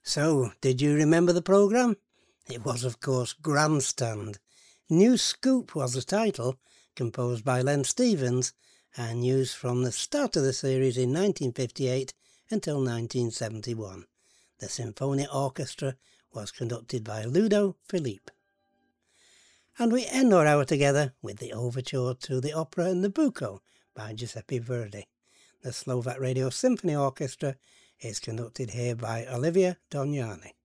So, did you remember the programme? It was, of course, Grandstand. New Scoop was the title, composed by Len Stevens, and used from the start of the series in 1958 until 1971. The symphonic orchestra was conducted by Ludo Philippe. And we end our hour together with the overture to the opera Nabucco by Giuseppe Verdi. The Slovak Radio Symphony Orchestra is conducted here by Olivia Dognani.